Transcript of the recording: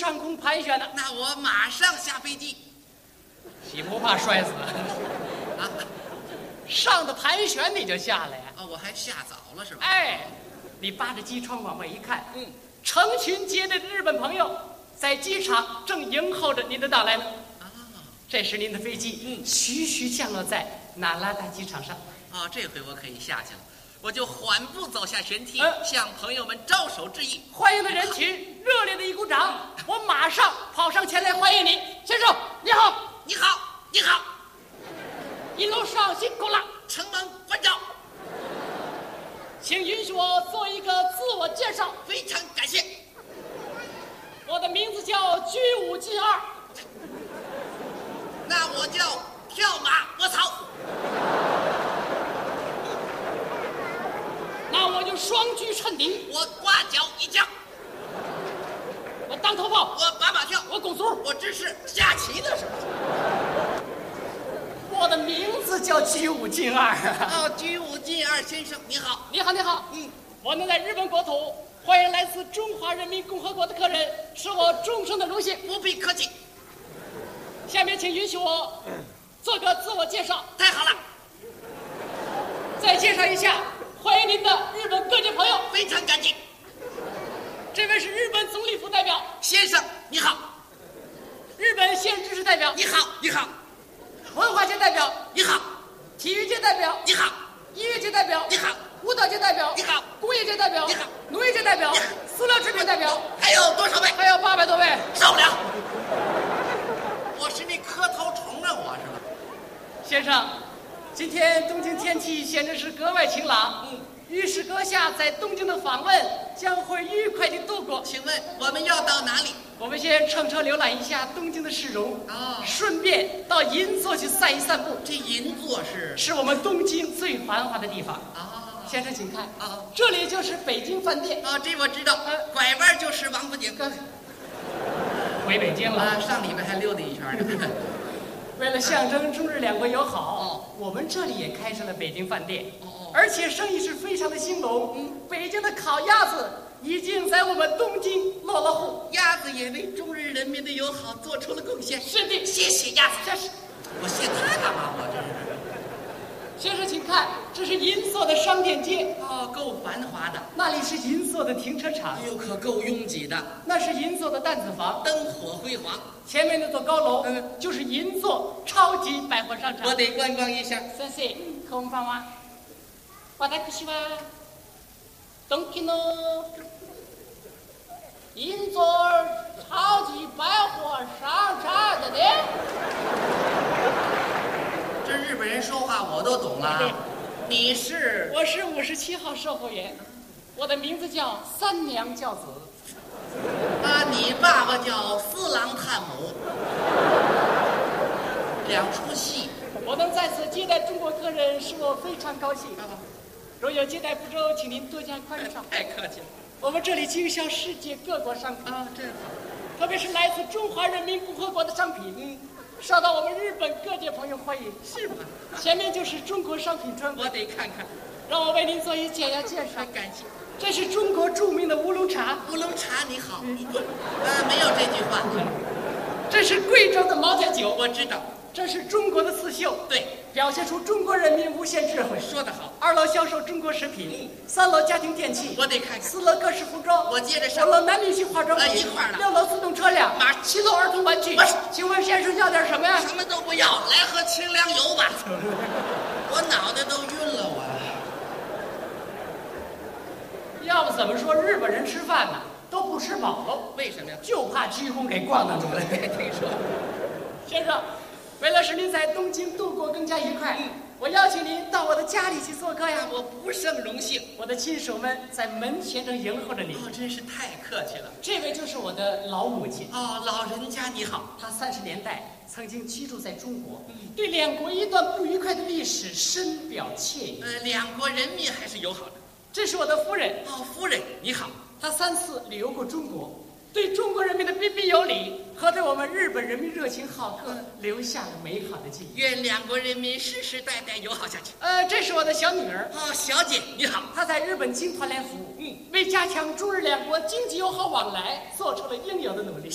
上空盘旋呢。 那我马上下飞机。 岂不怕摔死？ 啊， 上的盘旋你就下来呀？ 哦，我还下早了是吧？ 哎，你扒着机窗往外一看，成群结队的日本朋友在机场正迎候着您的到来呢。 啊， 这时您的飞机徐徐降落在那拉达机场上。 哦，这回我可以下去了。我就缓步走下舷梯，向朋友们招手致意。 欢迎的人群热烈的一鼓掌，我马上跑上前来欢迎你，先生你好。 你好，你好， 一路上辛苦了， 承蒙关照， 请允许我做一个自我介绍。 非常感谢。 我的名字叫居武进二。 那我叫跳马卧槽。 那我就双狙衬敌， 我刮脚一将， 我当头炮， 我把马跳， 我拱卒， 我这是下棋的是吧？ 我的名字叫居武进二。 哦，居武进二先生你好。 你好，你好。我能在日本国土欢迎来自中华人民共和国的客人，是我终生的荣幸。 不必客气。 下面请允许我做个自我介绍。 太好了。 再介绍一下，欢迎您的日本各界朋友。 非常感激。 这位是日本总理府代表先生你好。 日本县知事代表你好，你好， 文化界代表你好， 体育界代表你好， 音乐界代表你好， 舞蹈界代表你好， 工业界代表你好， 农业界代表你好， 塑料制品代表， 还有多少位？ 还有800多位。 受不了。我是那磕头虫啊，我是吧？ 先生，今天东京天气显然是格外晴朗，预示阁下在东京的访问将会愉快地度过。 请问我们要到哪里？ 我们先乘车浏览一下东京的市容，顺便到银座去散一散步。 这银座是我们东京最繁华的地方。先生请看，这里就是北京饭店。 这我知道，拐弯就是王府井。 回北京了。 上礼拜还溜达一圈呢。 为了象征中日两国友好，我们这里也开设了北京饭店，而且生意是非常的兴隆。北京的烤鸭子已经在我们东京落了户， 鸭子也为中日人民的友好做出了贡献。 是的， 谢谢鸭子。 这是我谢他干嘛？我这是。 先生，请看，这是银座的商店街。 够繁华的。 那里是银座的停车场。 哎呦，可够拥挤的。 那是银座的弹子房， 灯火辉煌。 前面那座高楼，就是银座超级百货商场。 我得观光一下。 先生、こんばんは。私は東京の銀座超级百货商场的呢。 这日本人说话我都懂了。你是？ 我是57号售货员，我的名字叫三娘教子。 你爸爸叫四郎探母。2出戏。 我能在此接待中国客人，使我非常高兴。若有接待不周，请您多加宽恕。 太客气了。 我们这里经销世界各国商品这好， 特别是来自中华人民共和国的商品，受到我们日本各界朋友欢迎。 是吗？ 前面就是中国商品专柜， 我得看看。 让我为您做一简要介绍。 感谢。 这是中国著名的乌龙茶。 乌龙茶你好。没有这句话。 这是贵州的茅台酒。 我知道。 这是中国的刺绣， 对， 表现出中国人民无限智慧。 说得好。 2楼销售中国食品，3楼家庭电器， 我得看看。 4楼各式服装， 我接着上。 5楼男女性化妆品， 一块的。 6楼自动车辆，7楼儿童玩具。请问先生要点什么呀？ 什么都不要，来盒清凉油吧。我脑袋都晕了，我。 要不怎么说日本人吃饭呢都不吃饱喽？ 为什么呀？ 就怕鞠躬给咣当出来。 听说。 先生，为了使您在东京度过更加愉快，我邀请您到我的家里去做客呀。 我不胜荣幸。 我的亲属们在门前正迎候着你。 真是太客气了。 这位就是我的老母亲。 老人家你好。 她30年代曾经居住在中国，对两国一段不愉快的历史深表歉意。 两国人民还是友好的。 这是我的夫人。 夫人你好。 她3次旅游过中国，对中国人民的彬彬有礼和对我们日本人民热情好客留下了美好的记忆。 愿两国人民世世代代友好下去。 这是我的小女儿。 小姐你好。 她在日本经团联服务，为加强中日两国经济友好往来做出了应有的努力。